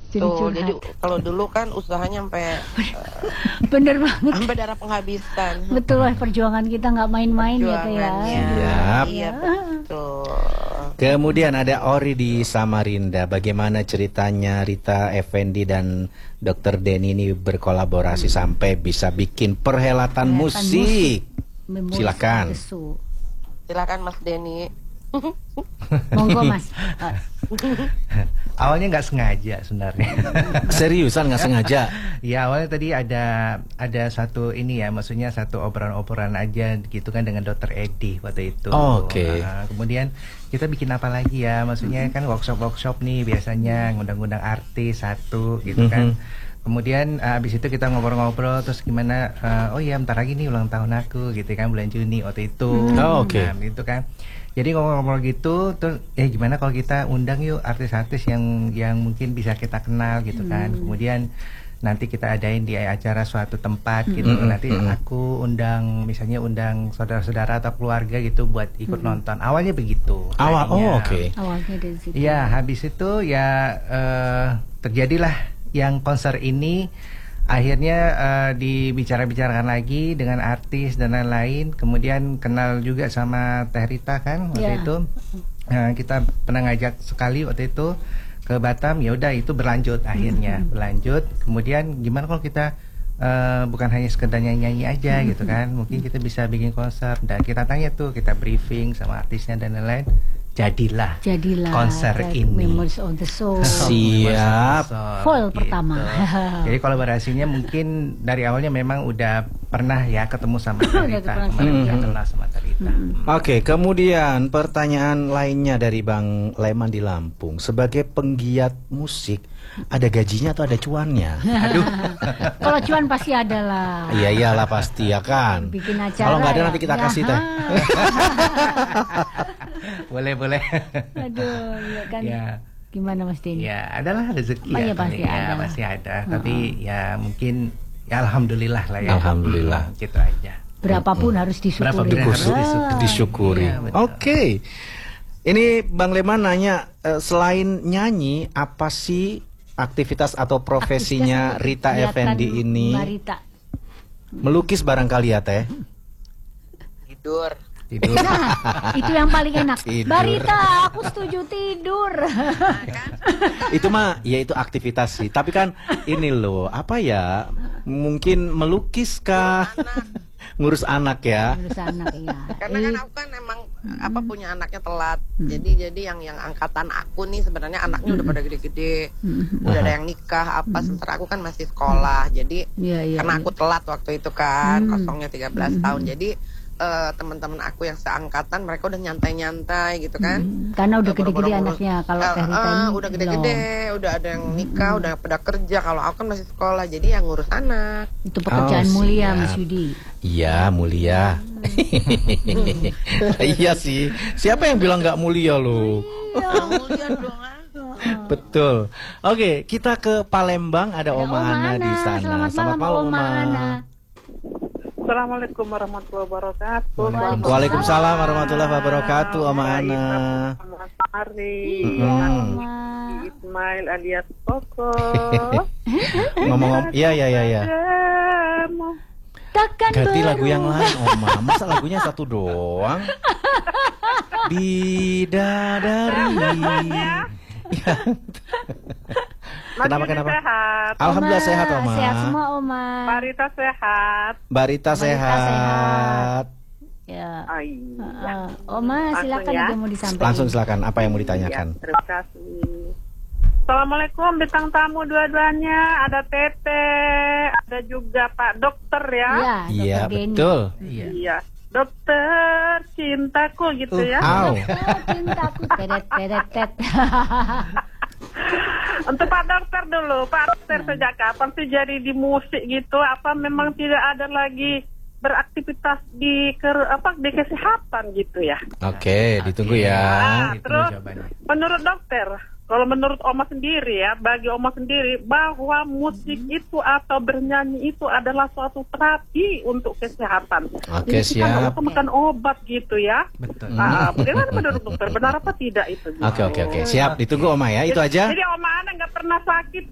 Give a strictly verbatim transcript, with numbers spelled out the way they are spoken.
Jadi Tuh, jadi curhat. kalau dulu kan usahanya sampai Bener banget. sampai darah penghabisan. Betul lah, perjuangan kita nggak main-main ya Teh ya. Perjuangannya. Siap. Iya betul. Kemudian ada Ori di Samarinda. Bagaimana ceritanya Rita Effendy dan dokter Denny ini berkolaborasi sampai bisa bikin perhelatan Perhelatan musik? Memories Silakan. of the Soul. Silakan Mas Denny. Monggo Mas. Awalnya nggak sengaja sebenarnya. Seriusan nggak sengaja? Ya awalnya tadi ada ada satu ini ya, maksudnya satu obrolan-obrolan aja gitu kan dengan dokter Edi waktu itu. Oh, oke. Okay. Nah, kemudian kita bikin apa lagi ya, maksudnya kan workshop-workshop nih biasanya ngundang-ngundang artis satu gitu kan. Kemudian uh, abis itu kita ngobrol-ngobrol terus gimana, uh, oh iya bentar lagi nih ulang tahun aku gitu kan, bulan Juni waktu itu. Oh, oke. Nah, gitu kan. Jadi ngobrol-ngobrol gitu, terus eh gimana kalau kita undang yuk artis-artis yang yang mungkin bisa kita kenal gitu kan. Kemudian nanti kita adain di acara suatu tempat gitu. Mm-hmm. Nanti aku undang, misalnya undang saudara-saudara atau keluarga gitu buat ikut mm-hmm. nonton. Awalnya begitu. Awal, oh oke. Okay. Awalnya dari situ. Ya, habis itu ya uh, terjadilah yang konser ini. Akhirnya uh, dibicara-bicarakan lagi dengan artis dan lain-lain. Kemudian kenal juga sama Teh Rita kan waktu yeah. itu. Nah, kita pernah ngajak sekali waktu itu ke Batam. Ya udah itu berlanjut akhirnya mm-hmm. berlanjut. Kemudian gimana kalau kita uh, bukan hanya sekedar nyanyi-nyanyi aja mm-hmm. gitu kan? Mungkin kita bisa bikin konser. Dan kita tanya tuh, kita briefing sama artisnya dan lain-lain. Jadilah, Jadilah konser ini. Memories of the Soul. Siap. Full gitu. pertama. Jadi kolaborasinya mungkin dari awalnya memang udah pernah ya ketemu sama Tarita, Udah kemarin ketemu. udah kenal sama Tarita. Oke, kemudian pertanyaan lainnya dari Bang Leman di Lampung. Sebagai penggiat musik, ada gajinya atau ada cuannya? Aduh, Kalau cuan pasti ada lah. Iya iyalah pasti ya kan. Bikin acara. Kalau nggak ada ya. nanti kita Ya. kasih Teh. boleh boleh. Aduh, ya kan. Ya, Gimana Mas Denny? ya adalah rezeki Oh, ya, ya, pasti paling. ada. Ya, pasti ada. Tapi ya mungkin ya alhamdulillah lah ya. Alhamdulillah. Gitu aja. Berapapun harus disyukuri. Berapapun harus Ah. disyukuri. Disyukuri. Iya, betul. Oke. Ini Bang Leman nanya, eh, selain nyanyi, apa sih aktivitas atau profesinya Aktivitas Rita kegiatan Effendy ini? Mbak Rita. Melukis barangkali ya Teh? Tidur. Tidur. Nah, itu yang paling enak. Tidur. Mbak Rita, aku setuju tidur. Itu mah ya itu aktivitas sih. Tapi kan ini loh, apa ya? Mungkin melukis kah? Ngurus anak ya. Ngurus anak ya. Karena kan aku kan emang apa punya anaknya telat. Jadi jadi yang yang angkatan aku nih sebenarnya anaknya udah pada gede-gede. Udah ada yang nikah apa, sementara aku kan masih sekolah. Jadi Iya, iya, karena iya. aku telat waktu itu kan, Hmm. kosongnya tiga belas tahun. Jadi eh, teman-teman aku yang seangkatan mereka udah nyantai-nyantai gitu kan. Hmm, karena udah Udah boro-boro gede-gede ngurus. anaknya. Kalau Eh, Teh Rita eh, ini udah gede-gede, udah ada yang nikah, udah pada kerja. Kalau aku kan masih sekolah, jadi yang ngurus anak. belum. Itu pekerjaan Oh, mulia siap. Mas Yudi. Iya mulia. Iya sih. Siapa yang bilang nggak mulia loh? Ya, mulia dong. ah. Betul. Oke, kita ke Palembang. Ada Ada Oma Ana di sana. Selamat malam Oma Ana. Assalamualaikum warahmatullahi wabarakatuh. Waalaikumsalam warahmatullahi wabarakatuh, Oma Ana. Selamat hari. Hmm. Ismail alias Koko. Ngomong, iya iya iya. iya. Kamu Takkan Ganti lagu baru. yang lain, Oma. Masa lagunya satu doang? Bidadari. Ya. Kenapa Mas Yudi kenapa? sehat. Alhamdulillah Oma, sehat, Oma. Sehat semua Oma. Marita sehat. Barita sehat. sehat. Ya. Ay. Heeh. Oma silakan Langsung ya. ada yang mau disampaikan. Langsung silakan. Apa yang mau Ya, ditanyakan? terima kasih. Assalamualaikum bintang tamu dua-duanya. Ada Tete, ada juga Pak Dokter ya. Iya, Iya Dokter Denny. betul. Iya. Iya. Dokter cintaku gitu Uh, ya. Au. Oh, cintaku tedet tedet tet. Untuk Pak Dokter dulu, Pak Dokter sejak kapan sih jadi di musik gitu? Apa memang tidak ada lagi beraktivitas di ke, apa di kesehatan gitu ya? Oke, ditunggu ya. Ah, Itu terus jawabannya. menurut dokter, kalau menurut Oma sendiri ya, bagi Oma sendiri bahwa musik itu atau bernyanyi itu adalah suatu terapi untuk kesehatan. Oke, Jadi kita nggak siap. usah makan obat gitu ya. Betul. Ah, bagaimana menurut dokter? Benar apa tidak itu? gitu? Oke oke oke, siap. Ditunggu Oma ya. Itu aja. Jadi Oma Ana nggak pernah sakit